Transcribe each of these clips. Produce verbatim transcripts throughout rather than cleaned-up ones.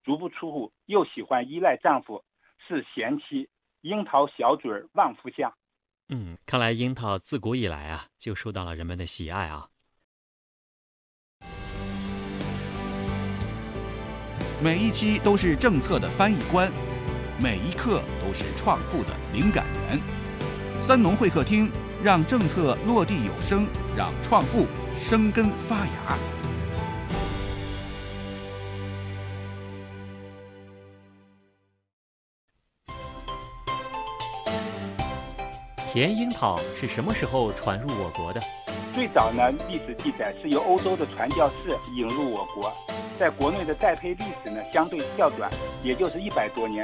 足不出户，又喜欢依赖丈夫，是贤妻。樱桃小嘴儿旺夫相。 嗯，看来樱桃自古以来啊，就受到了人们的喜爱啊。 每一期都是政策的翻译官，每一刻都是创富的灵感源。三农会客厅，让政策落地有声，让创富生根发芽。 甜樱桃是什么时候传入我国的？ 最早呢，历史记载是由欧洲的传教士引入我国，在国内的栽培历史呢相对较短，也就是一百多年。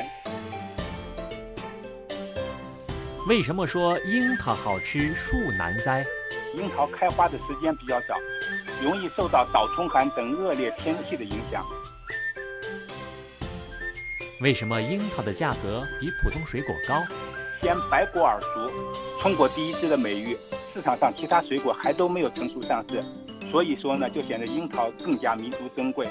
为什么说樱桃好吃树难栽？ 樱桃开花的时间比较早，容易受到倒春寒等恶劣天气的影响。 为什么樱桃的价格比普通水果高？ 先白果耳熟，中国第一支的美誉，市场上其他水果还都没有成熟上市，所以说呢，就显得樱桃更加弥足珍贵。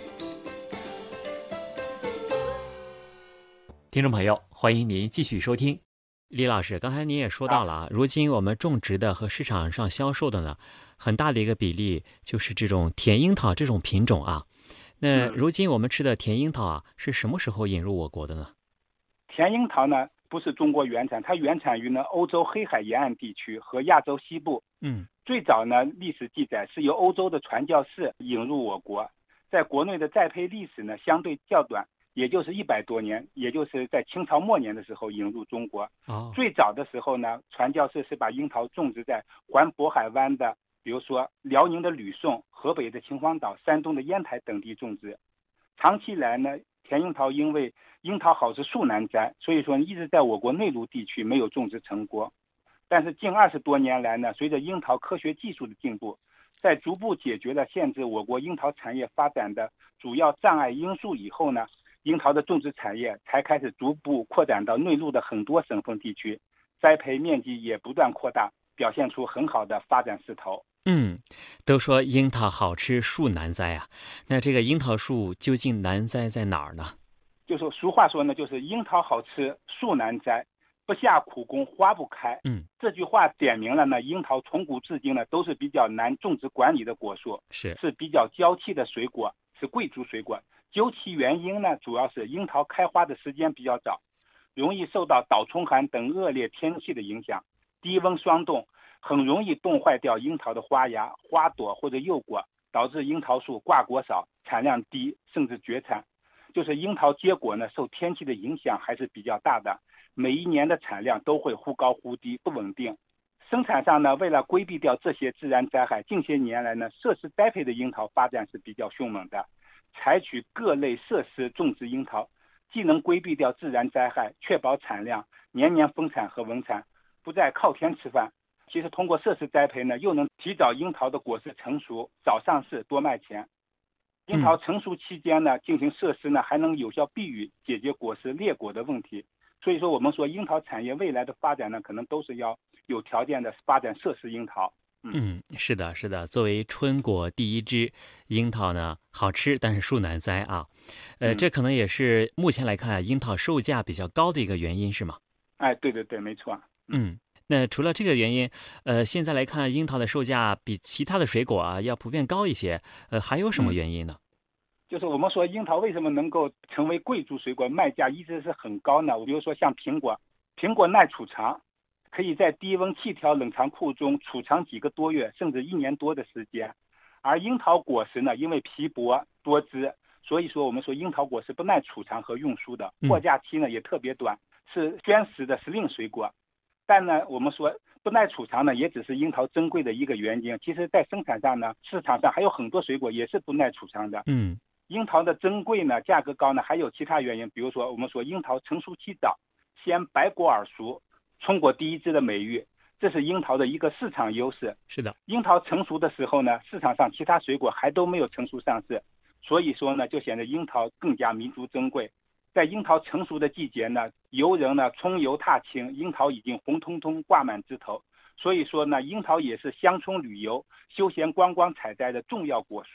听众朋友，欢迎您继续收听。李老师，刚才您也说到了啊，如今我们种植的和市场上销售的呢，很大的一个比例就是这种甜樱桃这种品种啊。那如今我们吃的甜樱桃啊，是什么时候引入我国的呢？ 甜樱桃呢，不是中国原产，它原产于呢欧洲黑海沿岸地区和亚洲西部。 嗯， 最早呢，历史记载是由欧洲的传教士引入我国，在国内的栽培历史呢相对较短，也就是一百多年，也就是在清朝末年的时候引入中国。 哦， 最早的时候呢，传教士是把樱桃种植在环渤海湾的，比如说辽宁的吕宋、河北的秦皇岛、山东的烟台等地种植。长期以来呢，甜樱桃因为樱桃好吃树难栽，所以说一直在我国内陆地区没有种植成功。但是近二十多年来呢，随着樱桃科学技术的进步，在逐步解决了限制我国樱桃产业发展的主要障碍因素以后呢，樱桃的种植产业才开始逐步扩展到内陆的很多省份地区，栽培面积也不断扩大，表现出很好的发展势头。 嗯，都说樱桃好吃树难栽啊，那这个樱桃树究竟难栽在哪儿呢？ 就是俗话说呢，就是樱桃好吃树难栽，不下苦功花不开。 嗯， 这句话点明了呢，樱桃从古至今呢都是比较难种植管理的果树， 是是比较娇气的水果，是贵族水果。究其原因呢，主要是樱桃开花的时间比较早，容易受到倒春寒等恶劣天气的影响，低温霜冻很容易冻坏掉樱桃的花芽、花朵或者幼果，导致樱桃树挂果少，产量低，甚至绝产。就是樱桃结果呢，受天气的影响还是比较大的，每一年的产量都会忽高忽低，不稳定。生产上呢，为了规避掉这些自然灾害，近些年来呢，设施栽培的樱桃发展是比较凶猛的，采取各类设施种植樱桃，既能规避掉自然灾害，确保产量，年年丰产和稳产，不再靠天吃饭。其实通过设施栽培呢，又能提早樱桃的果实成熟，早上市多卖钱。樱桃成熟期间呢，进行设施呢，还能有效避雨，解决果实裂果的问题。所以说，我们说樱桃产业未来的发展呢，可能都是要有条件的发展设施樱桃。 嗯, 嗯，是的，是的。作为春果第一枝，樱桃呢好吃，但是树难栽啊。呃，这可能也是目前来看樱桃售价比较高的一个原因，是吗？ 哎，对对对，没错。 嗯，那除了这个原因，呃，现在来看樱桃的售价比其他的水果啊要普遍高一些，呃，还有什么原因呢？ 嗯，就是我们说樱桃为什么能够成为贵族水果，卖价一直是很高呢？比如说像苹果，苹果耐储藏，可以在低温气条冷藏库中储藏几个多月，甚至一年多的时间。而樱桃果实呢，因为皮薄多汁，所以说我们说樱桃果实不耐储藏和运输的，货架期呢也特别短，是鲜食的时令水果。但呢，我们说不耐储藏呢，也只是樱桃珍贵的一个原因。其实在生产上呢，市场上还有很多水果也是不耐储藏的。 嗯， 樱桃的珍贵呢，价格高呢，还有其他原因。比如说我们说樱桃成熟期早，先白果耳熟，中国第一支的美誉，这是樱桃的一个市场优势。 是的， 樱桃成熟的时候呢，市场上其他水果还都没有成熟上市，所以说呢，就显得樱桃更加弥足珍贵。在樱桃成熟的季节呢，游人呢冲游踏青，樱桃已经红彤彤挂满枝头。所以说呢，樱桃也是乡村旅游、休闲观光采摘的重要果树。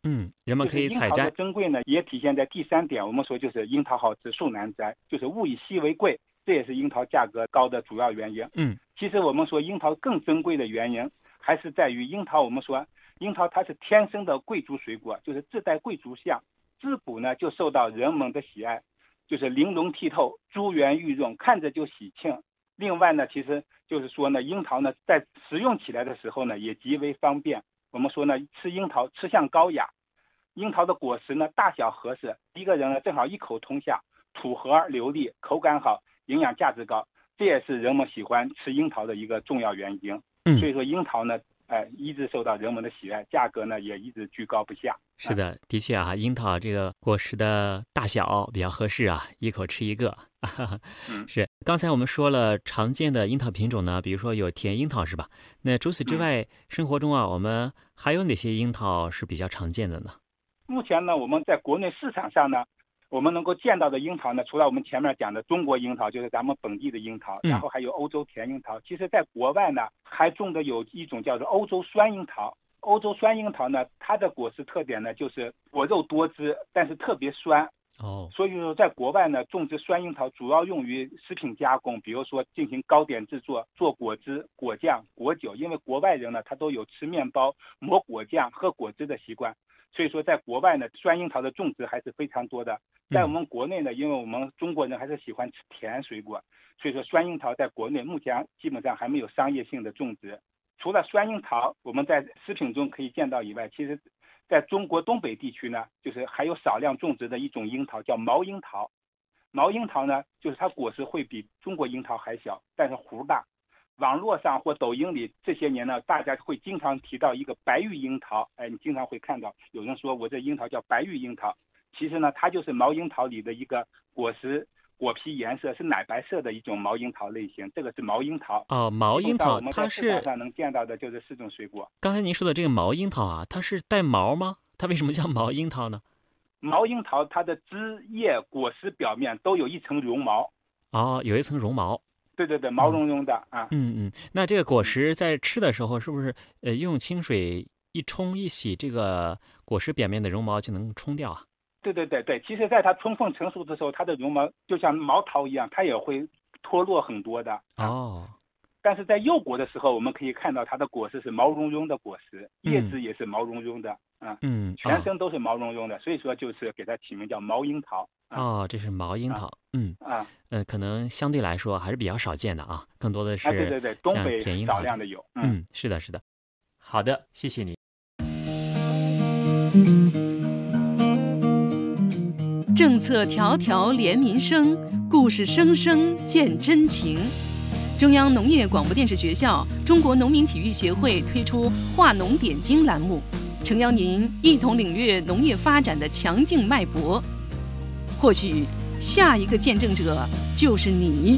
嗯，人们可以采摘。 就是樱桃的珍贵呢，也体现在第三点，我们说就是樱桃好吃树难摘，就是物以稀为贵，这也是樱桃价格高的主要原因。 嗯， 其实我们说樱桃更珍贵的原因，还是在于樱桃，我们说樱桃它是天生的贵族水果，就是自带贵族相，自古呢就受到人们的喜爱，就是玲珑剔透，珠圆玉润，看着就喜庆。另外呢，其实就是说呢，樱桃呢在食用起来的时候呢，也极为方便。我们说呢，吃樱桃吃相高雅，樱桃的果实呢大小合适，一个人呢正好一口通下，土核流利，口感好，营养价值高，这也是人们喜欢吃樱桃的一个重要原因。 嗯， 所以说樱桃呢，呃，一直受到人们的喜爱，价格呢也一直居高不下。 是的，的确啊，樱桃这个果实的大小比较合适啊，一口吃一个。 嗯， 是。刚才我们说了常见的樱桃品种呢，比如说有甜樱桃是吧？那除此之外，嗯、生活中啊，我们还有哪些樱桃是比较常见的呢？ 目前呢，我们在国内市场上呢，我们能够见到的樱桃呢，除了我们前面讲的中国樱桃，就是咱们本地的樱桃，然后还有欧洲甜樱桃。嗯、其实在国外呢，还种的有一种叫做欧洲酸樱桃。欧洲酸樱桃呢，它的果实特点呢就是果肉多汁，但是特别酸。 哦， 所以说在国外呢，种植酸樱桃主要用于食品加工，比如说进行糕点制作、做果汁、果酱、果酒。因为国外人呢，他都有吃面包、抹果酱、喝果汁的习惯，所以说在国外呢，酸樱桃的种植还是非常多的。在我们国内呢，因为我们中国人还是喜欢吃甜水果，所以说酸樱桃在国内目前基本上还没有商业性的种植。除了酸樱桃我们在食品中可以见到以外，其实在中国东北地区呢，就是还有少量种植的一种樱桃叫毛樱桃。毛樱桃呢，就是它果实会比中国樱桃还小，但是核大。网络上或抖音里这些年呢，大家会经常提到一个白玉樱桃，哎，你经常会看到有人说我这樱桃叫白玉樱桃，其实呢，它就是毛樱桃里的一个果实果皮颜色是奶白色的一种毛樱桃类型，这个是毛樱桃。 哦，毛樱桃它是市场上能见到的就是四种水果。 刚才您说的这个毛樱桃啊，它是带毛吗？它为什么叫毛樱桃呢？ 毛樱桃它的枝叶果实表面都有一层绒毛。 哦，有一层绒毛。 对对对，毛茸茸的、 嗯、 啊。 嗯嗯，那这个果实在吃的时候，是不是呃用清水一冲一洗，这个果实表面的绒毛就能冲掉啊？ 对对对对，其实在它充分成熟的时候，它的绒毛就像毛桃一样，它也会脱落很多的。 啊、哦。 但是在幼果的时候，我们可以看到它的果实是毛茸茸的果实，叶子也是毛茸茸的。啊、 嗯， 全身都是毛茸茸的，所以说就是给它起名叫毛樱桃。 啊、哦，这是毛樱桃。啊、嗯啊， 呃，可能相对来说还是比较少见的啊，更多的是、 啊、对对对，东北少量的有。 嗯，嗯是的，是的。好的，谢谢你。 政策条条连民生，故事声声见真情。中央农业广播电视学校、中国农民体育协会推出“话农点睛”栏目，诚邀您一同领略农业发展的强劲脉搏。或许下一个见证者就是你。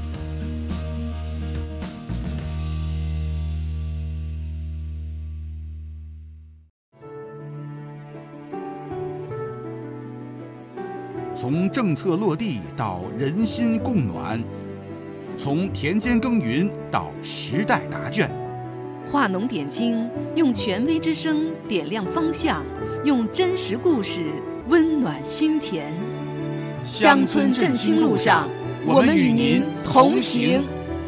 从政策落地到人心共暖，从田间耕耘到时代答卷， 话农点睛，用权威之声点亮方向，用真实故事温暖心田。乡村振兴路上，我们与您同行。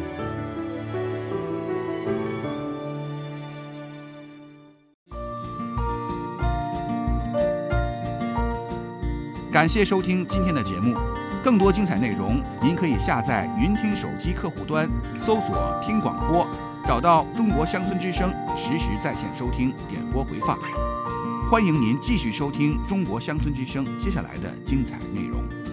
感谢收听今天的节目，更多精彩内容，您可以下载云听手机客户端，搜索听广播，找到中国乡村之声，实时在线收听，点播回放。欢迎您继续收听中国乡村之声接下来的精彩内容。